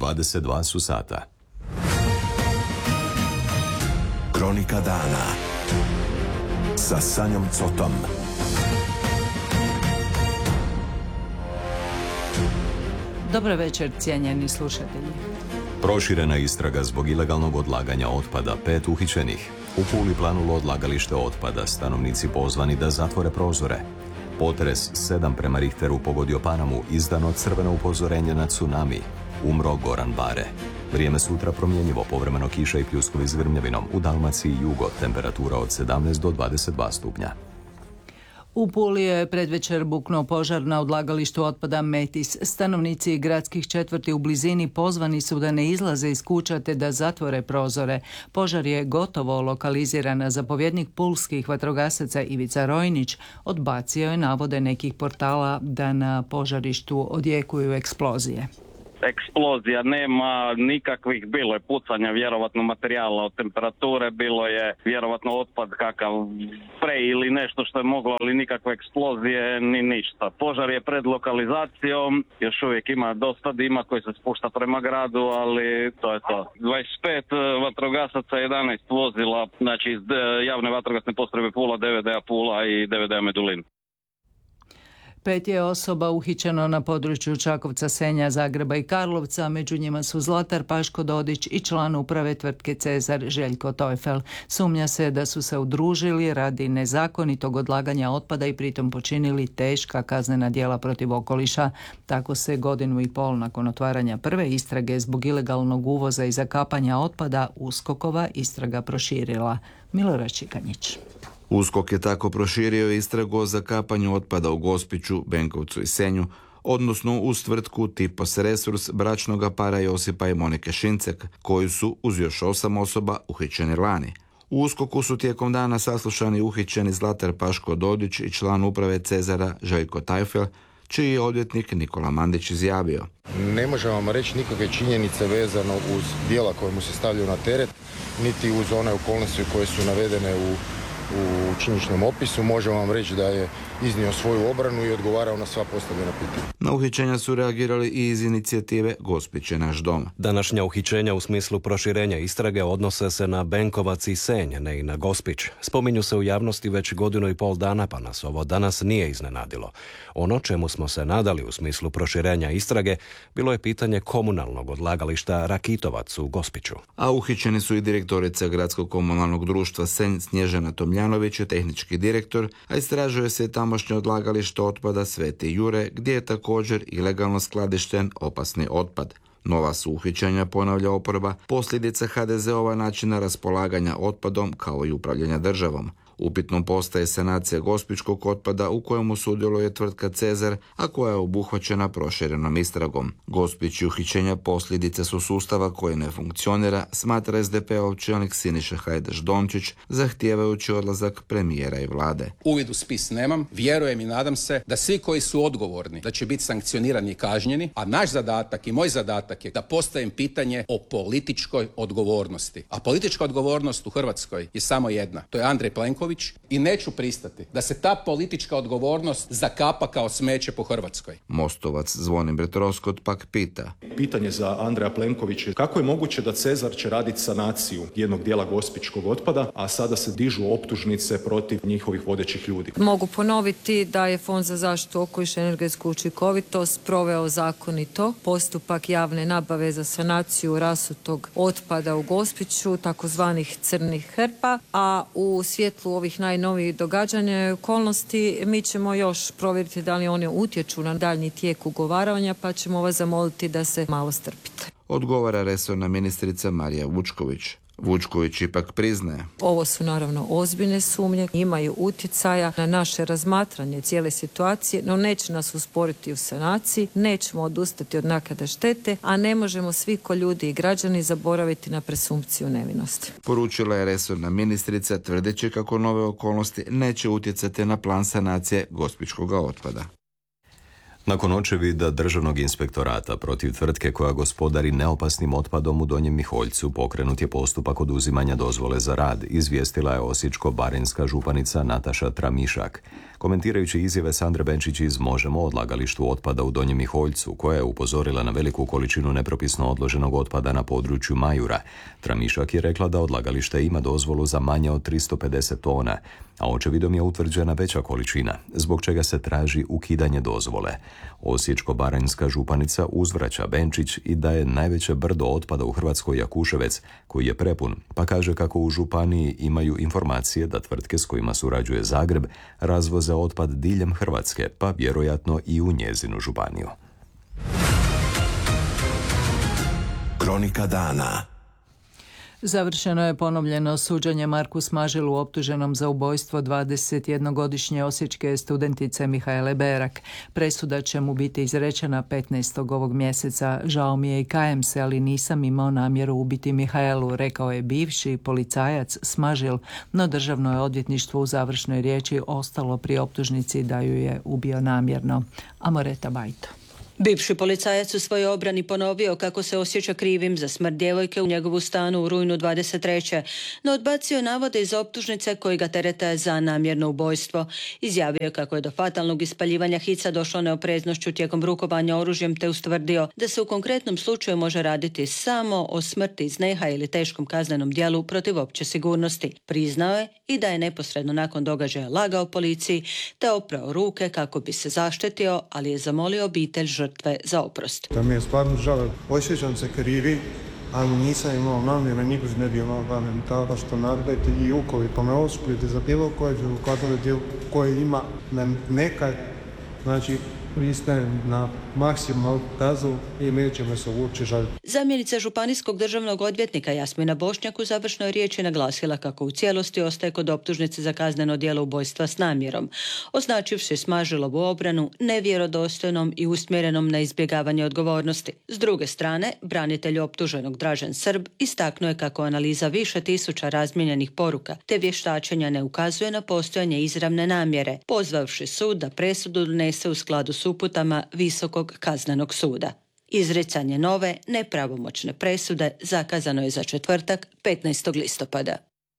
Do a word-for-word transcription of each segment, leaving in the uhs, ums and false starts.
dvadeset dva su sata. Kronika dana sa Sanjom Cotom. Dobar večer, cijenjeni slušatelji. Proširena istraga zbog ilegalnog odlaganja otpada, pet uhićenih. U Puli planulo odlagalište otpada, stanovnici pozvani da zatvore prozore. Potres sedam prema Richteru pogodio Panamu, izdano crveno upozorenje na tsunami. Umro Goran Bare. Vrijeme sutra promjenjivo, povremeno kiša i pljuskovi s grmljavinom. U Dalmaciji jugo, temperatura od sedamnaest do dvadeset dva stupnja. U Puli je predvečer buknuo požar na odlagalištu otpada Metis. Stanovnici gradskih četvrti u blizini pozvani su da ne izlaze iz kuća te da zatvore prozore. Požar je gotovo lokaliziran. Zapovjednik pulskih vatrogasaca Ivica Rojnić odbacio je navode nekih portala da na požarištu odjekuju eksplozije. Eksplozija nema nikakvih, bilo je pucanja vjerovatno materijala od temperature, bilo je vjerovatno otpad kakav sprej ili nešto što je moglo, ali nikakve eksplozije ni ništa. Požar je pred lokalizacijom, još uvijek ima dosta dima koji se spušta prema gradu, ali to je to. dvadeset pet vatrogasaca, jedanaest vozila, znači iz javne vatrogasne postrojbe Pula, D V D-a Pula i D V D-a Medulin. Pet je osoba uhićeno na području Čakovca, Senja, Zagreba i Karlovca. Među njima su Zlatar Paško Dodić i član uprave tvrtke Cezar Željko Teufel. Sumnja se da su se udružili radi nezakonitog odlaganja otpada i pritom počinili teška kaznena djela protiv okoliša. Tako se godinu i pol nakon otvaranja prve istrage zbog ilegalnog uvoza i zakapanja otpada USKOK-ova istraga proširila. Milorad Čikanjić. USKOK je tako proširio istragu o zakapanju otpada u Gospiću, Benkovcu i Senju, odnosno uz tvrtku Tipos Resurs bračnoga para Josipa i Monike Šincek, koji su uz još osam osoba uhićeni lani. U USKOK-u su tijekom dana saslušani uhićeni Zlatar Paško Dodić i član uprave Cezara Željko Teufel, čiji je odvjetnik Nikola Mandić izjavio: Ne možemo vam reći nikakve činjenice vezano uz djela koje mu se stavljaju na teret, niti uz one okolnosti koje su navedene u u činjeničnom opisu. Možemo vam reći da je iznio svoju obranu i odgovarao na sva postavljena pitanja. Na uhićenja su reagirali i iz inicijative Gospić je naš dom. Današnja uhićenja u smislu proširenja istrage odnose se na Benkovac i Senj, ne i na Gospić. Spominju se u javnosti već godinu i pol dana, pa nas ovo danas nije iznenadilo. Ono čemu smo se nadali u smislu proširenja istrage bilo je pitanje komunalnog odlagališta Rakitovac u Gospiću. A uhićeni su i direktorica Gradskog komunalnog društva Senj Snježana Tomljanović je tehnički direktor, a istražuje se tamošnje odlagalište otpada Sveti Jure, gdje je također ilegalno skladišten opasni otpad. Nova su uhićenja, ponavlja oporba, posljedica ha de ze-ova načina raspolaganja otpadom kao i upravljanja državom. Upitnom postaje sanacija gospićkog otpada u kojemu sudjeluje tvrtka Cezar, a koja je obuhvaćena proširenom istragom. Gospić i uhićenja posljedice su sustava koji ne funkcionira, smatra es de pe-ov čelnik Siniša Hajdaš Dončić, zahtijevajući odlazak premijera i vlade. Uvid u spis nemam, vjerujem i nadam se da svi koji su odgovorni da će biti sankcionirani i kažnjeni, a naš zadatak i moj zadatak je da postavim pitanje o političkoj odgovornosti. A politička odgovornost u Hrvatskoj je samo jedna, to je Andrej Plenković, i neću pristati da se ta politička odgovornost zakapa kao smeće po Hrvatskoj. Mostovac Zvonimir Troskot pak pita. Pitanje za Andreja Plenkovića: kako je moguće da Cezar će raditi sanaciju jednog dijela gospićkog otpada, a sada se dižu optužnice protiv njihovih vodećih ljudi? Mogu ponoviti da je Fond za zaštitu okoliša i energetsku učinkovitost proveo zakonito postupak javne nabave za sanaciju rasutog otpada u Gospiću, takozvanih crnih hrpa, a u svjetlu ovih najnovijih događanja i okolnosti mi ćemo još provjeriti da li one utječu na daljnji tijek ugovaranja, pa ćemo vas zamoliti da se malo strpite. Odgovara resorna ministrica Marija Vučković. Vučković ipak priznaje: ovo su naravno ozbiljne sumnje, imaju utjecaja na naše razmatranje cijele situacije, no neće nas usporiti u sanaciji, nećemo odustati od naknade štete, a ne možemo svi ko ljudi i građani zaboraviti na presumpciju nevinosti. Poručila je resorna ministrica, tvrdeći kako nove okolnosti neće utjecati na plan sanacije gospićkog otpada. Nakon očevida Državnog inspektorata protiv tvrtke koja gospodari neopasnim otpadom u Donjem Miholjcu pokrenut je postupak oduzimanja dozvole za rad, izvijestila je Osječko-baranjska županica Nataša Tramišak. Komentirajući izjave Sandre Benčić iz Možemo o odlagalištu otpada u Donjem Miholjcu, koja je upozorila na veliku količinu nepropisno odloženog otpada na području Majura, Tramišak je rekla da odlagalište ima dozvolu za manje od tristo pedeset tona, a očevidom je utvrđena veća količina, zbog čega se traži ukidanje dozvole. Osječko-baranjska županica uzvraća Benčić i da je najveće brdo otpada u Hrvatskoj Jakuševec, koji je prepun, pa kaže kako u županiji imaju informacije da tvrtke s kojima surađuje Zagreb razvoze otpad diljem Hrvatske, pa vjerojatno i u njezinu županiju. Kronika dana. Završeno je ponovljeno suđenje Marku Smažilu optuženom za ubojstvo dvadesetjednogodišnje osječke studentice Mihajle Berak. Presuda će mu biti izrečena petnaestog ovog mjeseca. Žao mi je i kajem se, ali nisam imao namjeru ubiti Mihajlu, rekao je bivši policajac Smažil, no državno je odvjetništvo u završnoj riječi ostalo pri optužnici da ju je ubio namjerno. Amoreta Bajto. Bivši policajac u svojoj obrani ponovio kako se osjeća krivim za smrt djevojke u njegovu stanu u rujnu dvadeset treće no odbacio navode iz optužnice koji ga terete za namjerno ubojstvo. Izjavio je kako je do fatalnog ispaljivanja hica došlo neopreznošću tijekom rukovanja oružjem, te ustvrdio da se u konkretnom slučaju može raditi samo o smrti iz neha ili teškom kaznenom djelu protiv opće sigurnosti. Priznao je i da je neposredno nakon događaja lagao policiji te oprao ruke kako bi se zaštetio, ali je zamolio obitelj žrtve za oprost. Da mi je stvarno žao, osjećam se krivi, ali nisam imao namjera, niko ne bi imao namjera što naredite i ukoliko me osuđujete za bilo koje kazneno djelo koje ima nekad, znači pristajem na maksimalnu kaznu i nećemo se uopće žaliti. Zamjenica županijskog državnog odvjetnika Jasmina Bošnjak u završnoj riječi naglasila kako u cijelosti ostaje kod optužnice za kazneno djelo ubojstva s namjerom, označivši Smažilovu obranu nevjerodostojnom i usmjerenom na izbjegavanje odgovornosti. S druge strane, branitelj optuženog Dražen Srb istaknuo je kako analiza više tisuća razmijenjenih poruka te vještačenja ne ukazuje na postojanje izravne namjere, pozvavši sud da presudu donese u skladu s uputama Visokog kaznenog suda. Izricanje nove nepravomoćne presude zakazano je za četvrtak, petnaestog listopada.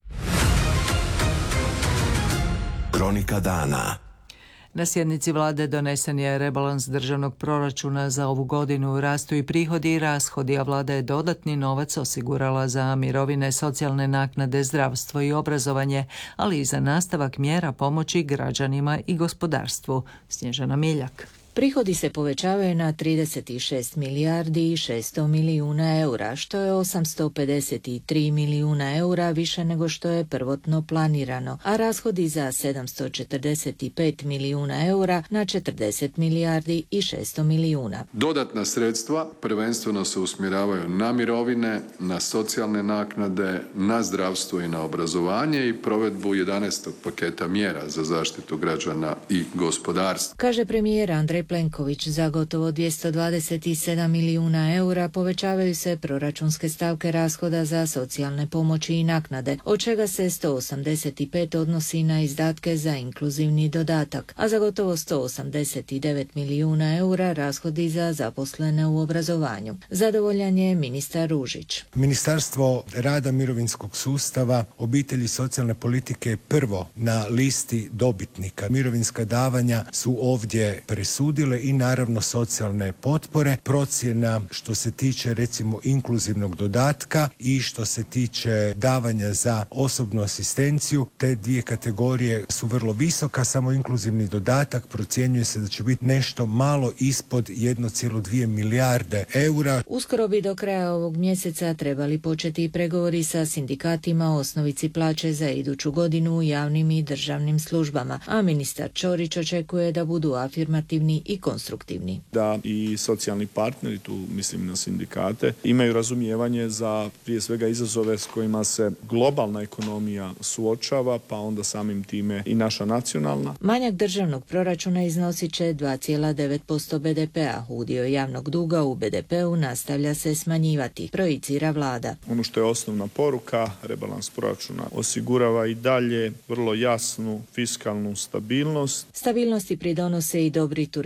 Kronika dana. Na sjednici vlade donesen je rebalans državnog proračuna za ovu godinu. Rastu i prihodi i rashodi, a vlada je dodatni novac osigurala za mirovine, socijalne naknade, zdravstvo i obrazovanje, ali i za nastavak mjera pomoći građanima i gospodarstvu. Snježana Miljak. Prihodi se povećavaju na trideset šest milijardi i šesto milijuna eura, što je osamsto pedeset tri milijuna eura više nego što je prvotno planirano, a rashodi za sedamsto četrdeset pet milijuna eura na četrdeset milijardi i šesto milijuna. Dodatna sredstva prvenstveno se usmjeravaju na mirovine, na socijalne naknade, na zdravstvo i na obrazovanje i provedbu jedanaestog paketa mjera za zaštitu građana i gospodarstva. Kaže premijer Andrej Plenković, za gotovo dvjesto dvadeset sedam milijuna eura povećavaju se proračunske stavke rashoda za socijalne pomoći i naknade, od čega se sto osamdeset pet odnosi na izdatke za inkluzivni dodatak, a za gotovo sto osamdeset devet milijuna eura rashodi za zaposlene u obrazovanju. Zadovoljan je ministar Ružić. Ministarstvo rada, mirovinskog sustava, obitelji i socijalne politike je prvo na listi dobitnika. Mirovinska davanja su ovdje presudila i naravno socijalne potpore, procjena što se tiče recimo inkluzivnog dodatka i što se tiče davanja za osobnu asistenciju. Te dvije kategorije su vrlo visoka, samo inkluzivni dodatak procjenjuje se da će biti nešto malo ispod jedne zarez dvije milijarde eura. Uskoro bi do kraja ovog mjeseca trebali početi pregovori sa sindikatima o osnovici plaće za iduću godinu u javnim i državnim službama, a ministar Ćorić očekuje da budu afirmativni i konstruktivni. Da i socijalni partneri, tu mislim na sindikate, imaju razumijevanje za prije svega izazove s kojima se globalna ekonomija suočava, pa onda samim time i naša nacionalna. Manjak državnog proračuna iznosit će dva zarez devet posto be de pea. Udio javnog duga u be de peu nastavlja se smanjivati, projicira vlada. Ono što je osnovna poruka, rebalans proračuna osigurava i dalje vrlo jasnu fiskalnu stabilnost. Stabilnosti pridonose i dobri turistički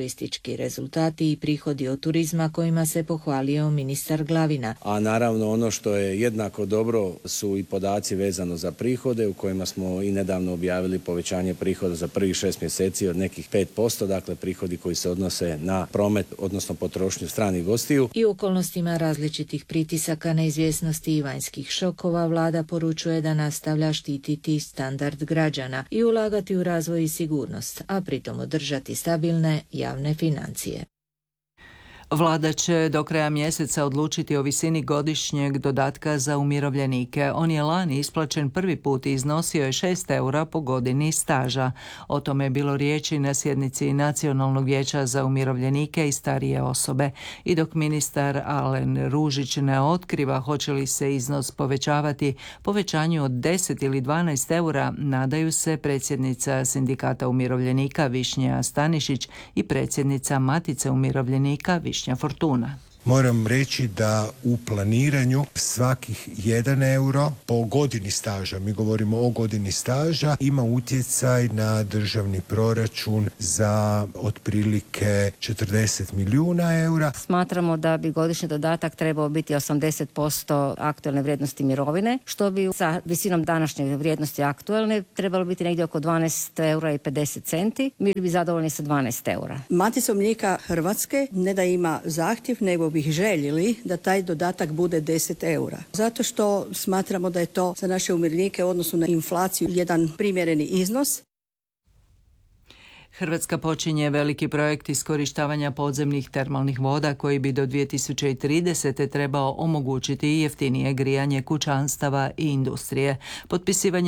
turistički rezultati i prihodi od turizma kojima se pohvalio ministar Glavina. A naravno ono što je jednako dobro su i podaci vezano za prihode u kojima smo i nedavno objavili povećanje prihoda za prvih šest mjeseci od nekih pet posto, dakle prihodi koji se odnose na promet, odnosno potrošnju stranih gostiju. I u okolnostima različitih pritisaka, neizvjesnosti i vanjskih šokova vlada poručuje da nastavlja štititi standard građana i ulagati u razvoj i sigurnost, a pritom održati stabilne javne financije. Vlada će do kraja mjeseca odlučiti o visini godišnjeg dodatka za umirovljenike. On je lani isplaćen prvi put i iznosio je šest eura po godini staža. O tome je bilo riječi na sjednici Nacionalnog vijeća za umirovljenike i starije osobe. I dok ministar Alen Ružić ne otkriva hoće li se iznos povećavati, povećanju od deset ili dvanaest eura nadaju se predsjednica Sindikata umirovljenika Višnja Stanišić i predsjednica Matice umirovljenika Višnja Fortuna. Moram reći da u planiranju svakih jedan euro po godini staža, mi govorimo o godini staža, ima utjecaj na državni proračun za otprilike četrdeset milijuna eura. Smatramo da bi godišnji dodatak trebao biti osamdeset posto aktualne vrijednosti mirovine, što bi sa visinom današnje vrijednosti aktualne trebalo biti negdje oko dvanaest eura i pedeset centi. Mi bi zadovoljni sa dvanaest eura. Matica umirovljenika Hrvatske ne da ima zahtjev, nego bih željeli da taj dodatak bude deset eura. Zato što smatramo da je to za naše umirovljenike u odnosu na inflaciju jedan primjereni iznos. Hrvatska počinje veliki projekt iskorištavanja podzemnih termalnih voda koji bi do dvije tisuće tridesete trebao omogućiti jeftinije grijanje kućanstava i industrije. Potpisivanje